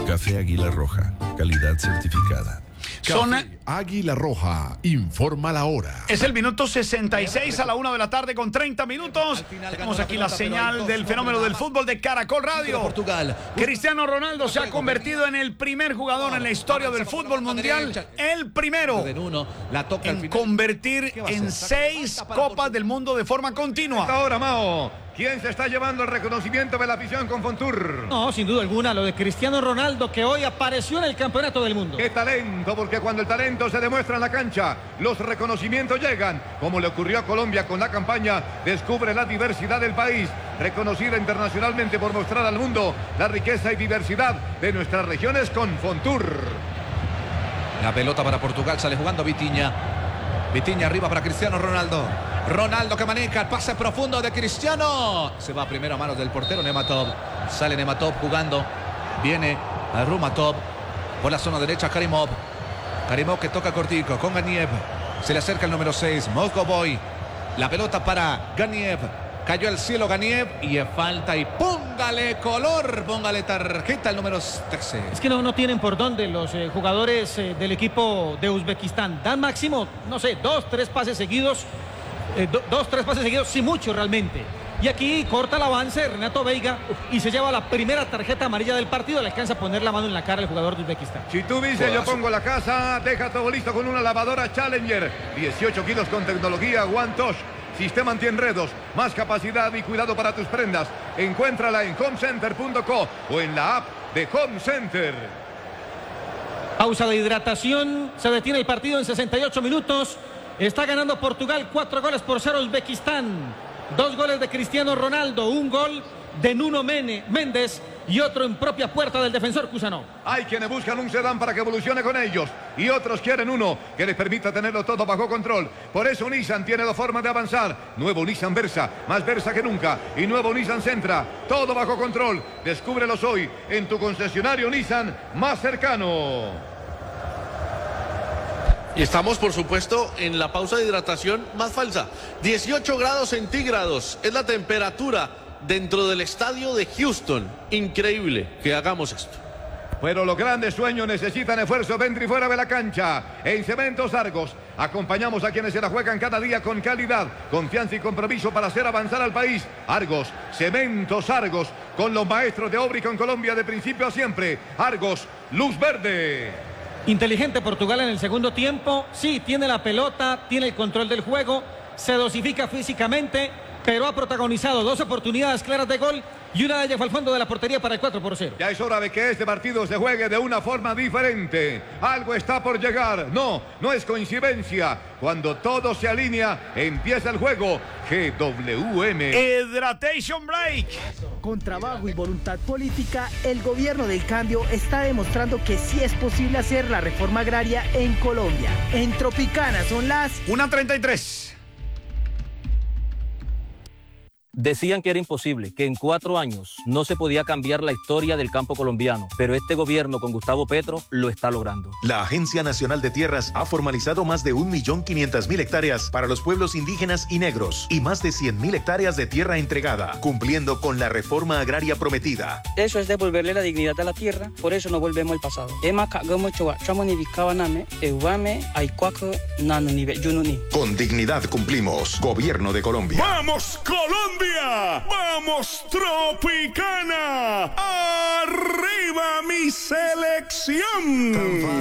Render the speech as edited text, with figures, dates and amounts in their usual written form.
Café Águila Roja, calidad certificada. Café Águila Roja, informa la hora. Es el minuto 66 a la 1 de la tarde con 30 minutos. Tenemos aquí la señal del fenómeno del fútbol de Caracol Radio. Portugal. Cristiano Ronaldo se ha convertido en el primer jugador en la historia del fútbol mundial, el primero en convertir en 6 copas del mundo de forma continua. Ahora, Mao, ¿quién se está llevando el reconocimiento de la afición con Fontour? No, sin duda alguna, lo de Cristiano Ronaldo, que hoy apareció en el campeonato del mundo. ¡Qué talento! Porque cuando el talento se demuestra en la cancha, los reconocimientos llegan, como le ocurrió a Colombia con la campaña Descubre la diversidad del país, reconocida internacionalmente por mostrar al mundo la riqueza y diversidad de nuestras regiones con Fontour. La pelota para Portugal, sale jugando Vitinha. Vitinha arriba para Cristiano Ronaldo. Ronaldo que maneja el pase profundo de Cristiano. Se va primero a manos del portero Nematov. Sale Nematov jugando. Viene a Rumatov. Por la zona derecha Karimov. Karimov que toca cortico con Ganiev. Se le acerca el número 6, Moscovoy. La pelota para Ganiev. Cayó al cielo Ganiev y falta y póngale color, póngale tarjeta al número 13. Es que no tienen por dónde los jugadores del equipo de Uzbekistán. Dan máximo, no sé, 2-3 pases seguidos. 2-3 pases seguidos, sí mucho realmente. Y aquí corta el avance Renato Veiga y se lleva la primera tarjeta amarilla del partido. Le alcanza a poner la mano en la cara al jugador de Uzbekistán. Si tú dices yo pongo la casa, deja todo listo con una lavadora Challenger. 18 kilos con tecnología One Touch. Sistema antienredos, más capacidad y cuidado para tus prendas. Encuéntrala en homecenter.co o en la app de Home Center. Pausa de hidratación. Se detiene el partido en 68 minutos. Está ganando Portugal 4-0 Uzbekistán. 2 goles de Cristiano Ronaldo, 1 gol de Nuno Méndez y otro en propia puerta del defensor Cusano. Hay quienes buscan un sedán para que evolucione con ellos y otros quieren uno que les permita tenerlo todo bajo control. Por eso Nissan tiene 2 formas de avanzar. Nuevo Nissan Versa, más Versa que nunca. Y nuevo Nissan Sentra, todo bajo control. Descúbrelos hoy en tu concesionario Nissan más cercano. Y estamos, por supuesto, en la pausa de hidratación más falsa. 18 grados centígrados es la temperatura dentro del estadio de Houston. Increíble que hagamos esto. Pero los grandes sueños necesitan esfuerzo dentro y fuera de la cancha. En Cementos Argos acompañamos a quienes se la juegan cada día con calidad, confianza y compromiso para hacer avanzar al país. Argos, Cementos Argos, con los maestros de obra y con Colombia de principio a siempre. Argos, luz verde. Inteligente Portugal en el segundo tiempo. Sí, tiene la pelota, tiene el control del juego, se dosifica físicamente, pero ha protagonizado 2 oportunidades claras de gol y una de ellas fue al fondo de la portería para el 4-0. Ya es hora de que este partido se juegue de una forma diferente. Algo está por llegar. No es coincidencia. Cuando todo se alinea, empieza el juego. GWM. Hydration Break. Con trabajo y voluntad política, el gobierno del cambio está demostrando que sí es posible hacer la reforma agraria en Colombia. En Tropicana son las 1:33. Decían que era imposible, que en 4 años no se podía cambiar la historia del campo colombiano, pero este gobierno con Gustavo Petro lo está logrando. La Agencia Nacional de Tierras ha formalizado más de 1.500.000 hectáreas para los pueblos indígenas y negros y más de 100.000 hectáreas de tierra entregada, cumpliendo con la reforma agraria prometida. Eso es devolverle la dignidad a la tierra, por eso no volvemos al pasado. Con dignidad cumplimos. Gobierno de Colombia. ¡Vamos, Colombia! ¡Vamos, Tropicana! ¡Arriba mi selección!